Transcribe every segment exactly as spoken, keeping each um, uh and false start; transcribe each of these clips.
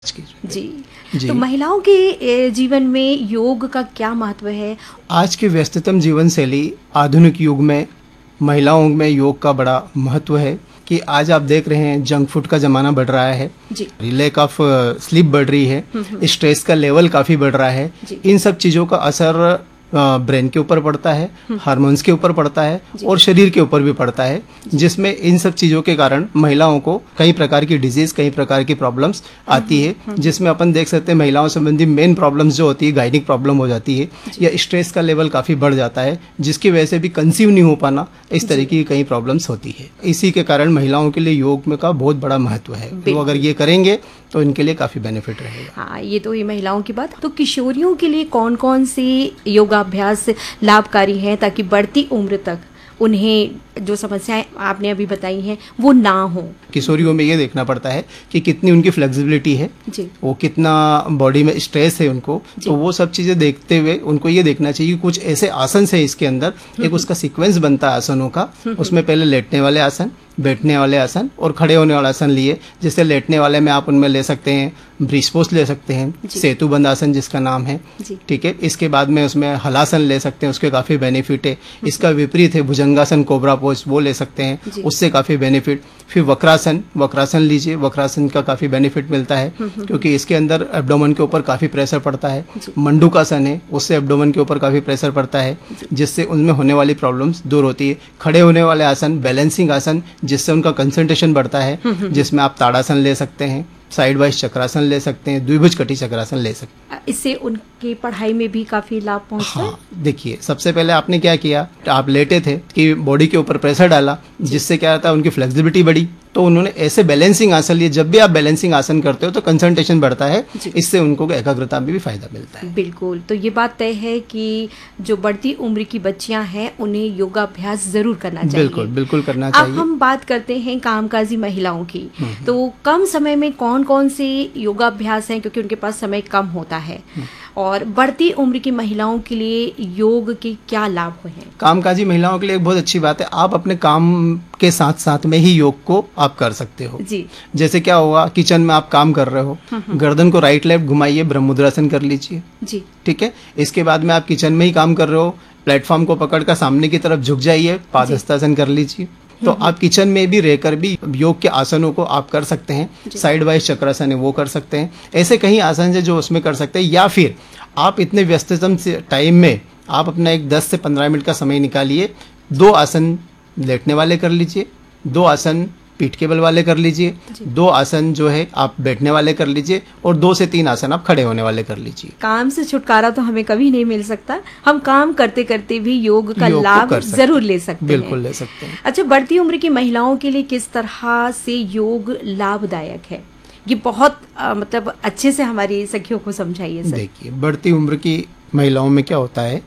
जी, जी तो महिलाओं के जीवन में योग का क्या महत्व है? आज के व्यस्ततम जीवन शैली आधुनिक युग में महिलाओं में योग का बड़ा महत्व है कि आज आप देख रहे हैं जंक फूड का जमाना बढ़ रहा है, लैक ऑफ स्लीप बढ़ रही है, स्ट्रेस का लेवल काफी बढ़ रहा है। इन सब चीजों का असर ब्रेन के ऊपर पड़ता है, हार्मोन्स के ऊपर पड़ता है और शरीर के ऊपर भी पड़ता है, जिसमें इन सब चीजों के कारण महिलाओं को कई प्रकार की डिजीज, कई प्रकार की प्रॉब्लम्स आती है, जिसमें अपन देख सकते हैं महिलाओं संबंधी मेन प्रॉब्लम्स जो होती है गाइनिक प्रॉब्लम हो जाती है या स्ट्रेस का लेवल काफी बढ़ जाता है, जिसकी वजह से भी कंसीव नहीं हो पाना, इस तरह की कई प्रॉब्लम्स होती है। इसी के कारण महिलाओं के लिए योग में का बहुत बड़ा महत्व है, तो अगर ये करेंगे तो इनके लिए काफी बेनिफिट रहेगा। हाँ, ये तो हुई महिलाओं की बात। तो किशोरियों के लिए कौन कौन सी योगाभ्यास लाभकारी है ताकि बढ़ती उम्र तक उन्हें जो समस्याएं आपने अभी बताई हैं वो ना हो? किशोरियों में ये देखना पड़ता है कि कितनी उनकी फ्लेक्सिबिलिटी है, जी। वो कितना बॉडी में स्ट्रेस है उनको, तो वो सब चीजें देखते हुए उनको ये देखना चाहिए कि कुछ ऐसे आसन है इसके अंदर, एक उसका सीक्वेंस बनता है आसनों का, उसमें पहले लेटने वाले आसन, बैठने वाले आसन और खड़े होने वाला आसन लिए। जैसे लेटने वाले में आप उनमें ले सकते हैं ब्रीच पोस्ट ले सकते हैं, सेतु बंद आसन जिसका नाम है, ठीक है। इसके बाद में उसमें हलासन ले सकते हैं, उसके काफी बेनिफिट है। इसका विपरीत है भुजंगासन, कोबरा पोज, वो ले सकते हैं, उससे काफी बेनिफिट। फिर वक्रासन, वक्रासन लीजिए, वक्रासन का काफी बेनिफिट मिलता है क्योंकि इसके अंदर एब्डोमेन के ऊपर काफी प्रेशर पड़ता है। मंडूकासन है, उससे एब्डोमेन के ऊपर काफी प्रेशर पड़ता है, जिससे उनमें होने वाली प्रॉब्लम्स दूर होती है। खड़े होने वाले आसन, बैलेंसिंग आसन, जिससे उनका कंसंट्रेशन बढ़ता है, जिसमें आप ताड़ासन ले सकते हैं, साइड वाइज चक्रासन ले सकते हैं, द्विभुज कटी चक्रासन ले सकते हैं। इससे उनकी पढ़ाई में भी काफी लाभ पहुंचता है। हाँ, देखिए सबसे पहले आपने क्या किया, आप लेटे थे कि बॉडी के ऊपर प्रेशर डाला, जिससे क्या होता है उनकी फ्लेक्सिबिलिटी बढ़ी, तो उन्होंने ऐसे बैलेंसिंग आसन लिए। जब भी आप बैलेंसिंग आसन करते हो तो कंसंट्रेशन बढ़ता है, इससे उनको एकाग्रता में भी फायदा मिलता है। बिल्कुल, तो ये बात तय है कि जो बढ़ती उम्र की बच्चियां हैं उन्हें योगाभ्यास जरूर करना चाहिए। बिल्कुल बिल्कुल करना चाहिए। अब हम बात करते हैं कामकाजी महिलाओं की, तो कम समय में कौन कौन से योगाभ्यास हैं, क्योंकि उनके पास समय कम होता है, और बढ़ती उम्र की महिलाओं के लिए योग के क्या लाभ हैं? कामकाजी महिलाओं के लिए एक बहुत अच्छी बात है, आप अपने काम के साथ साथ में ही योग को आप कर सकते हो। जी। जैसे क्या हुआ, किचन में आप काम कर रहे हो, गर्दन को राइट लेफ्ट घुमाइए, ब्रह्म मुद्रासन कर लीजिए, जी, ठीक है। इसके बाद में आप किचन में ही काम कर रहे हो, प्लेटफॉर्म को पकड़कर सामने की तरफ झुक जाइए, पादहस्तासन कर लीजिए। तो आप किचन में भी रहकर भी योग के आसनों को आप कर सकते हैं। साइड वाइज चक्रासन है वो कर सकते हैं। ऐसे कई आसन है जो उसमें कर सकते हैं, या फिर आप इतने व्यस्ततम से टाइम में आप अपना एक दस से पंद्रह मिनट का समय निकालिए, दो आसन लेटने वाले कर लीजिए, दो आसन पीठ के बल वाले कर लीजिए, दो आसन जो है आप बैठने वाले कर लीजिए, और दो से तीन आसन आप खड़े होने वाले कर लीजिए। काम से छुटकारा तो हमें कभी नहीं मिल सकता, हम काम करते करते भी योग का योग लाभ जरूर ले सकते हैं। बिल्कुल ले सकते हैं। अच्छा, बढ़ती उम्र की महिलाओं के लिए किस तरह से योग लाभदायक है, ये बहुत आ, मतलब अच्छे से हमारी सखियों को समझाइए सर। देखिए, बढ़ती उम्र की महिलाओं में क्या होता है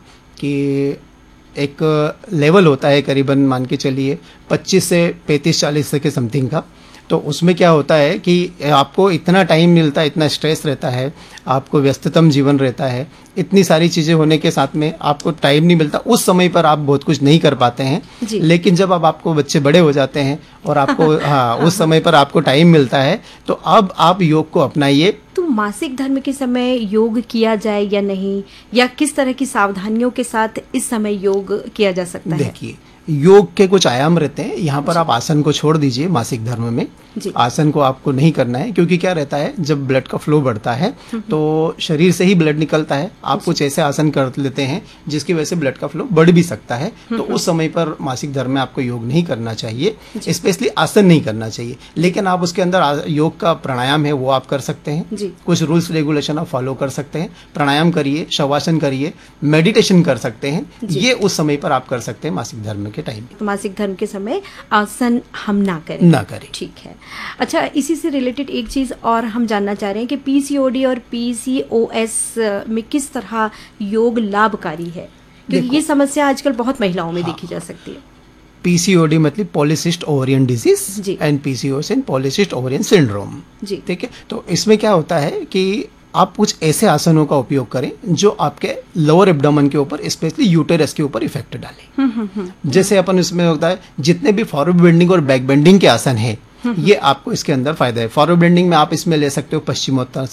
कि एक लेवल होता है करीबन मान के चलिए पच्चीस से पैंतीस चालीस के समथिंग का, तो उसमें क्या होता है कि आपको इतना टाइम मिलता है, इतना स्ट्रेस रहता है, आपको व्यस्ततम जीवन रहता है, इतनी सारी चीज़ें होने के साथ में आपको टाइम नहीं मिलता, उस समय पर आप बहुत कुछ नहीं कर पाते हैं। लेकिन जब अब आपको बच्चे बड़े हो जाते हैं और आपको हाँ उस समय पर आपको टाइम मिलता है, तो अब आप योग को अपनाइए। तो मासिक धर्म के समय योग किया जाए या नहीं, या किस तरह की सावधानियों के साथ इस समय योग किया जा सकता है? देखिए, योग के कुछ आयाम रहते हैं, यहाँ पर आप आसन को छोड़ दीजिए। मासिक धर्म में आसन को आपको नहीं करना है, क्योंकि क्या रहता है जब ब्लड का फ्लो बढ़ता है तो शरीर से ही ब्लड निकलता है, आप कुछ ऐसे आसन कर लेते हैं जिसकी वजह से ब्लड का फ्लो बढ़ भी सकता है, तो उस समय पर मासिक धर्म में आपको योग नहीं करना चाहिए, स्पेशली आसन नहीं करना चाहिए। लेकिन आप उसके अंदर योग का प्राणायाम है वो आप कर सकते हैं, कुछ रूल्स रेगुलेशन आप फॉलो कर सकते हैं, प्राणायाम करिए, शवासन करिए, मेडिटेशन कर सकते हैं, ये उस समय पर आप कर सकते हैं मासिक धर्म के टाइम। तो मासिक धर्म के समय आसन हम ना करें, ना करें, ठीक है। अच्छा, इसी से रिलेटेड एक चीज और हम जानना चाह रहे हैं कि पीसीओडी और पीसीओएस में किस तरह योग लाभकारी है, क्योंकि ये समस्या आजकल बहुत महिलाओं में हाँ, देखी जा सकती है। पीसीओडी मतलब पॉलीसिस्ट ovarian disease, and PCOS पॉलीसिस्ट ovarian syndrome, ठीक है। तो इसमें क्या होता है कि आप कुछ ऐसे आसनों का उपयोग करें जो आपके लोअर एब्डोमेन के ऊपर, स्पेशली यूटेरस के ऊपर इफेक्ट डालें। जैसे अपन इसमें होता है जितने भी फॉरवर्ड बेंडिंग और बैक बेंडिंग के आसन है ये आपको इसके अंदर फायदा है। फॉरवर्ड बेंडिंग में आप इसमें ले सकते हो पश्चिमोत्तान